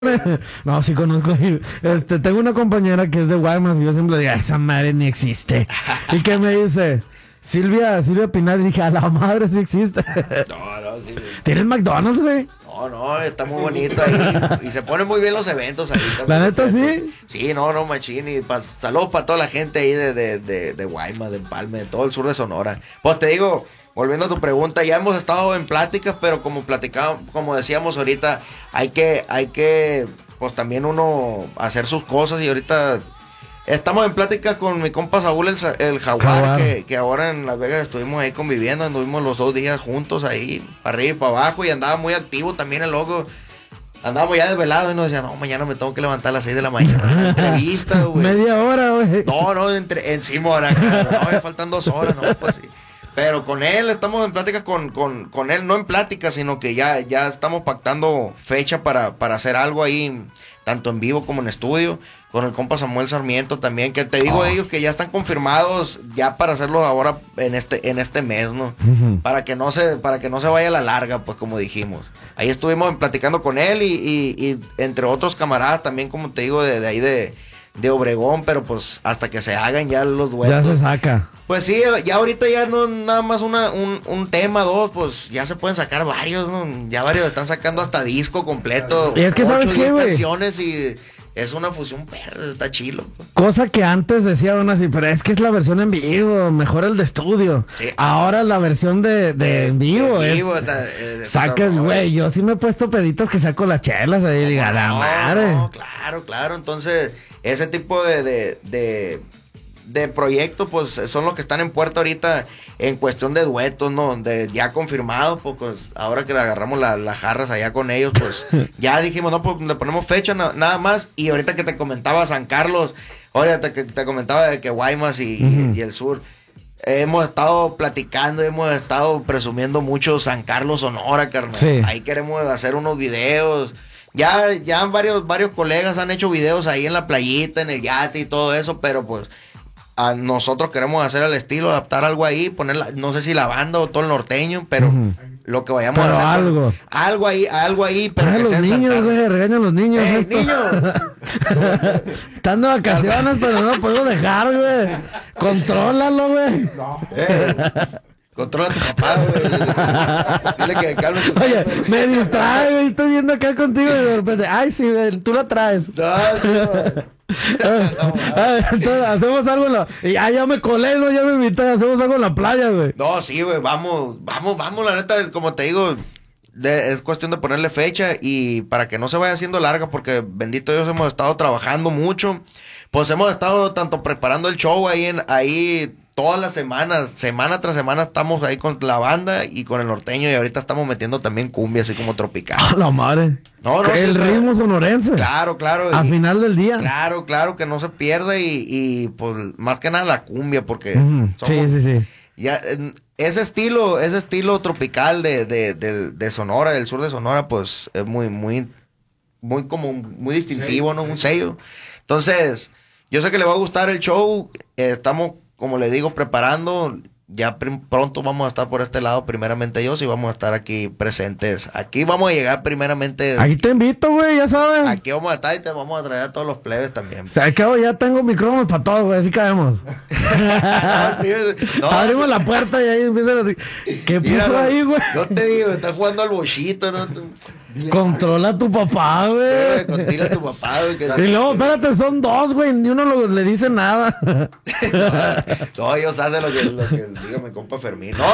No, sí conozco. Tengo una compañera que es de Guaymas y yo siempre digo, esa madre ni existe. ¿Y qué me dice? Silvia Pinal, y dije, a la madre sí existe. No, sí. ¿Tienen McDonald's, güey? No, está muy bonito ahí. Y se ponen muy bien los eventos ahí también. ¿La neta sí? Sí, no, machín. Y saludos para toda la gente ahí de Guaymas, de Empalme, de todo el sur de Sonora. Pues te digo, volviendo a tu pregunta, ya hemos estado en pláticas, pero como decíamos ahorita, hay que, pues también uno hacer sus cosas y ahorita estamos en plática con mi compa Saúl el Jaguar. Que ahora en Las Vegas estuvimos ahí conviviendo, anduvimos los 2 días juntos ahí, para arriba y para abajo, y andaba muy activo también el loco. Andábamos ya desvelados y nos decían, no, mañana me tengo que levantar a las 6 de la mañana. Una entrevista, güey. Media hora, güey. No, encima ahora, no, me faltan 2 horas, no, pues sí. Pero con él estamos en plática con él, no en plática, sino que ya estamos pactando fecha para hacer algo ahí, tanto en vivo como en estudio, con el compa Samuel Sarmiento también, que te digo ellos que ya están confirmados ya para hacerlo ahora en este mes, ¿no? Uh-huh. Para que no se vaya a la larga, pues como dijimos. Ahí estuvimos platicando con él y entre otros camaradas también, como te digo, de ahí de Obregón, pero pues hasta que se hagan ya los duetos. Ya se saca. Pues sí, ya ahorita ya no nada más un tema, 2, pues ya se pueden sacar varios, ¿no? Ya varios están sacando hasta disco completo. Y es que 8, ¿sabes qué, güey? canciones y es una fusión verde, está chilo. Pues. Cosa que antes decía uno así, pero es que es la versión en vivo, mejor el de estudio. Sí. Ahora la versión de en vivo. De vivo saques, güey, yo sí me he puesto peditos que saco las chelas ahí y diga, la madre. No, claro, entonces ese tipo de proyectos, pues son los que están en puerta ahorita en cuestión de duetos, ¿no? Ya confirmados, pues ahora que le agarramos las jarras allá con ellos, pues ya dijimos, no, pues le ponemos fecha nada más. Y ahorita que te comentaba San Carlos, ahorita que te comentaba de que Guaymas y el sur, hemos estado platicando, hemos estado presumiendo mucho San Carlos, Sonora, carnal. Sí. Ahí queremos hacer unos videos. Ya varios colegas han hecho videos ahí en la playita, en el yate y todo eso, pero pues nosotros queremos hacer el estilo, adaptar algo ahí, poner, no sé si la banda o todo el norteño, pero lo que vayamos pero a hacer. Algo ahí, pero que los niños, güey, regañan a los niños. Niños. Están de vacaciones, pero no puedo dejar, güey. Contrólalo, güey. No. Controla a tu papá, güey. Dile que calme tu papá. Oye, me distrae, güey. Estoy viendo acá contigo y de repente, ay, sí, güey, tú la traes. No, sí, güey. Entonces hacemos algo en la... Ya me colé, ¿no? Ya me invité, hacemos algo en la playa, güey. No, sí, güey, vamos, la neta, como te digo, es cuestión de ponerle fecha y para que no se vaya haciendo larga, porque bendito Dios hemos estado trabajando mucho, pues hemos estado tanto preparando el show ahí todas las semanas, semana tras semana estamos ahí con la banda y con el norteño y ahorita estamos metiendo también cumbia así como tropical. ¡A la madre! No, el ritmo sonorense. Claro. Al final del día. Claro, que no se pierda y pues más que nada la cumbia porque sí. Ya, ese estilo tropical de Sonora, del sur de Sonora, pues es muy como muy distintivo, ¿no? Un sello. Entonces, yo sé que le va a gustar el show, estamos, como le digo, preparando. Ya pronto vamos a estar por este lado, primeramente Dios, y vamos a estar aquí presentes. Aquí vamos a llegar primeramente. Aquí te invito, güey, ya sabes. Aquí vamos a estar y te vamos a traer a todos los plebes también. O sea, que ya tengo micrófonos para todos, güey, así caemos. Abrimos la puerta y ahí empiezan a decir, ¿qué puso ahí, güey? No te digo, estás jugando al bochito, ¿no? Controla a tu papá, güey. Controla a tu papá, güey. Y luego, espérate, son 2, güey. Ni uno le dice nada. No, ellos hacen lo que diga mi compa Fermín. No,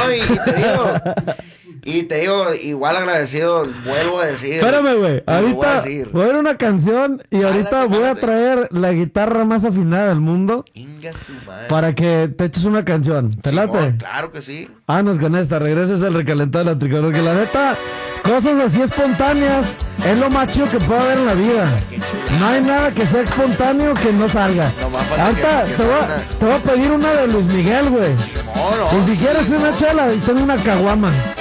y te digo, igual agradecido, vuelvo a decir. Espérame, güey. Ahorita voy a ver una canción y ahorita voy a traer la guitarra más afinada del mundo. Inga su madre. Para que te eches una canción. ¿Te late? Claro que sí. Vámonos con esta. Regresas al recalentado de la tricolor. Que la neta, cosas así espontáneas es lo más chido que puede haber en la vida. No hay nada que sea espontáneo que no salga. Ahorita te voy a pedir una de Luis Miguel, güey. No. Y si quieres una chela, ten una caguama.